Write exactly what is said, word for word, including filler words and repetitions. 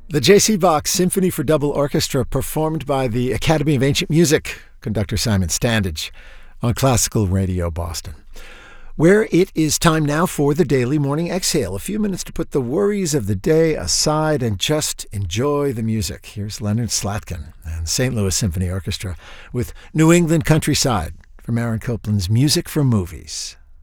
The J C. Bach Symphony for Double Orchestra, performed by the Academy of Ancient Music, conductor Simon Standage, on Classical Radio Boston. Where it is time now for the Daily Morning Exhale. A few minutes to put the worries of the day aside and just enjoy the music. Here's Leonard Slatkin and Saint Louis Symphony Orchestra with New England Countryside from Aaron Copland's Music for Movies.